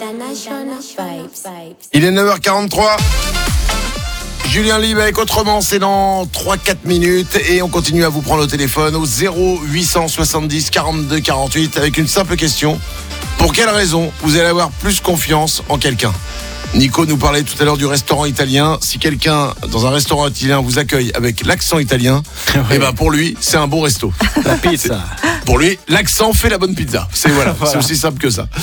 Il est 9h43. Julien Libre avec Autrement, c'est dans 3-4 minutes et on continue à vous prendre au téléphone au 0870 42 48 avec une simple question. Pour quelle raison vous allez avoir plus confiance en quelqu'un ? Nico nous parlait tout à l'heure du restaurant italien. Si quelqu'un dans un restaurant italien vous accueille avec l'accent italien, eh ben pour lui, c'est un bon resto. La pizza. Pour lui, l'accent fait la bonne pizza. Voilà. C'est aussi simple que ça.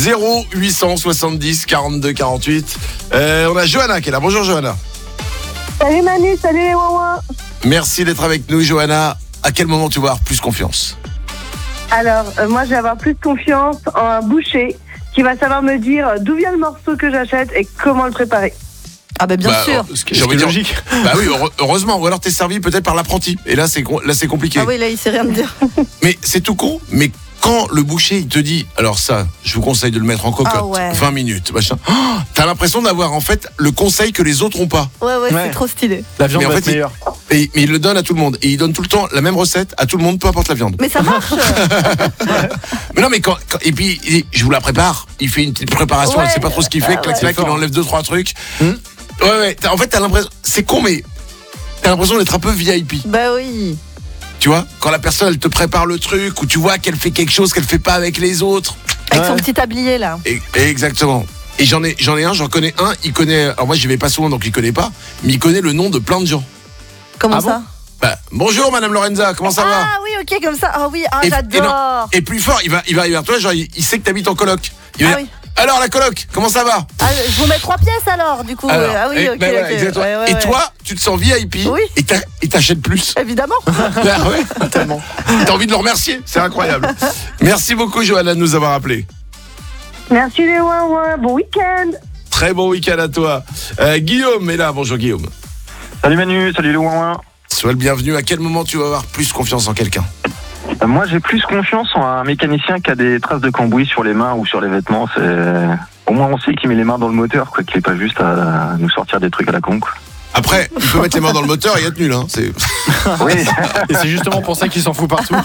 0870 42 48. On a Johanna qui est là. Bonjour Johanna. Salut Manu, salut les Wawa. Merci d'être avec nous Johanna. À quel moment tu vas avoir plus confiance ? Alors, moi je vais avoir plus confiance en un boucher qui va savoir me dire d'où vient le morceau que j'achète et comment le préparer. Ah bah bien sûr. J'ai envie de dire logique. Bah oui, heureusement. Ou alors t'es servi peut-être par l'apprenti. Et là c'est compliqué. Ah oui, là il sait rien me dire. Mais c'est tout con. Mais quand le boucher il te dit, alors ça, je vous conseille de le mettre en cocotte, Ah ouais. 20 minutes, machin. T'as l'impression d'avoir en fait le conseil que les autres ont pas. Ouais, Ouais. c'est trop stylé. La viande Mais en va fait, être meilleure. Mais il le donne à tout le monde. Et il donne tout le temps la même recette à tout le monde, peu importe la viande. Mais ça marche. Mais non, mais et puis je vous la prépare. Il fait une petite préparation, Ouais. elle sait pas trop ce qu'il fait, clac, ouais. clac, il enlève 2-3 trucs. Ouais. En fait, t'as l'impression, c'est con, mais t'as l'impression d'être un peu VIP. Bah oui. Tu vois, quand la personne elle te prépare le truc, ou tu vois qu'elle fait quelque chose qu'elle fait pas avec les autres. Avec son Ouais. petit tablier là. Exactement. Et j'en connais un, il connaît. Alors moi, j'y vais pas souvent, donc il connaît pas, mais il connaît le nom de plein de gens. Comment Ah ça? Bah, bonjour, Madame Lorenza, comment ça va? Ah oui, ok, comme ça. Ah oui, Et non, j'adore. Et plus fort, il va vers toi, genre il sait que t'habites en coloc. Il va Ah dire, oui. alors la coloc, comment ça va? Ah, je vous mets 3 pièces alors, du coup. Alors, Ah oui, ok, ben voilà, ok. exactement. Ouais, Et ouais. toi, tu te sens VIP Oui. et t'achètes plus. Évidemment. Ah ouais, tellement. T'as envie de le remercier, c'est incroyable. Merci beaucoup, Johanna, de nous avoir appelés. Merci les Wawa, bon week-end. Très bon week-end à toi. Guillaume est là, bonjour Guillaume. Salut Manu, salut les Ouin. Sois le bienvenu. À quel moment tu vas avoir plus confiance en quelqu'un? Moi j'ai plus confiance en un mécanicien qui a des traces de cambouis sur les mains ou sur les vêtements. Au moins on sait qu'il met les mains dans le moteur, quoi, qu'il n'est pas juste à nous sortir des trucs à la con, quoi. Après, il peut mettre les mains dans le moteur et être nul. Hein. Oui. Et c'est justement pour ça qu'il s'en fout partout.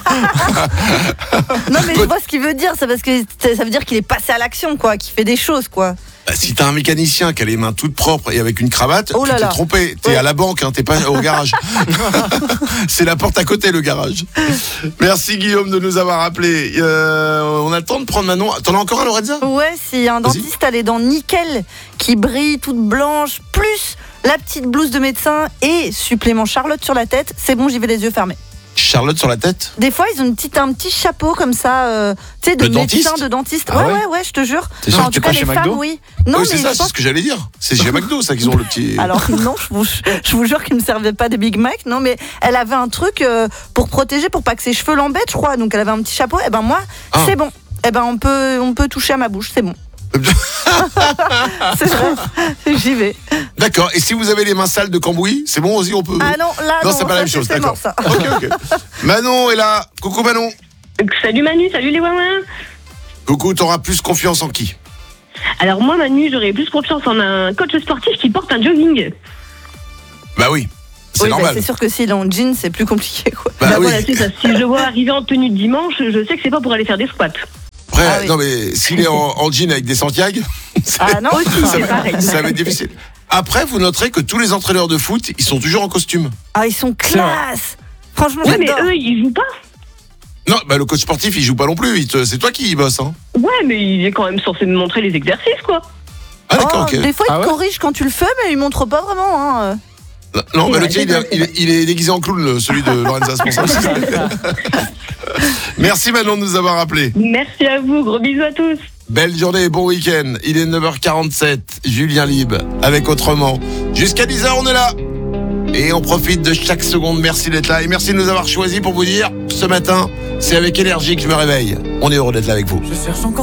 Non, mais je vois ce qu'il veut dire. C'est parce que ça veut dire qu'il est passé à l'action, quoi. Qu'il fait des choses, quoi. Bah, si t'as un mécanicien qui a les mains toutes propres et avec une cravate, Oh tu là t'es là. trompé. T'es Ouais. à la banque, hein, t'es pas au garage. C'est la porte à côté, le garage. Merci Guillaume de nous avoir appelés. On a le temps de prendre Manon. T'en as encore un, Lorenza? Ouais, si un dentiste a les dents nickel qui brillent, toutes blanches, plus la petite blouse de médecin et supplément Charlotte sur la tête, c'est bon, j'y vais les yeux fermés. Charlotte sur la tête? Des fois, ils ont un petit chapeau comme ça, tu sais, de De dentiste médecin, de dentiste. Ah ouais, je te jure. T'es sûr Enfin, que en tu tout cas, prends les chez femmes, McDo oui. Non, Oui, c'est mais ça, je c'est pense. ce que j'allais dire. C'est chez McDo, ça, qu'ils ont le petit. Alors non, je vous jure qu'il ne me servait pas des Big Mac, non, mais elle avait un truc pour protéger, pour pas que ses cheveux l'embêtent, je crois. Donc elle avait un petit chapeau. Et ben moi, c'est bon. Et ben on peut toucher à ma bouche, c'est bon. C'est vrai, j'y vais. D'accord. Et si vous avez les mains sales de cambouis, c'est bon aussi, on peut. Ah non, là Non, non, c'est pas la ça, même chose, c'est d'accord. mort, ça. Ok. Manon est là. Coucou Manon. Salut Manu, salut les Wawa. Coucou, t'auras plus confiance en qui? Alors moi Manu, j'aurais plus confiance en un coach sportif qui porte un jogging. Bah oui, c'est Oui, bah, normal. c'est sûr que s'il est en jean, c'est plus compliqué, quoi. Bah oui. Voilà, c'est ça. Si je le vois arriver en tenue de dimanche, je sais que c'est pas pour aller faire des squats. Après, Ah oui. non mais s'il est en jean avec des Santiago, Ah non, c'est pareil. ça va être difficile. Après, vous noterez que tous les entraîneurs de foot, ils sont toujours en costume. ah ils sont C'est vrai. classe. Franchement, Ouais, mais j'adore. eux, ils jouent pas. Non, bah le coach sportif, il joue pas non plus. C'est toi qui y bosse, hein. Ouais, mais il est quand même censé me montrer les exercices, quoi. Ah d'accord, Oh, ok. des fois, il Ah te ouais corrige quand tu le fais, mais il montre pas vraiment. Hein. Non, bah le Ouais, tien, il est déguisé en clown, celui de Lorenza, c'est pour ça aussi. Merci Manon de nous avoir appelés. Merci à vous, gros bisous à tous. Belle journée et bon week-end. Il est 9h47, Julien Libre avec Autrement. Jusqu'à 10h, on est là. Et on profite de chaque seconde. Merci d'être là et merci de nous avoir choisis pour vous dire, ce matin, c'est avec énergie que je me réveille. On est heureux d'être là avec vous. Je cherche encore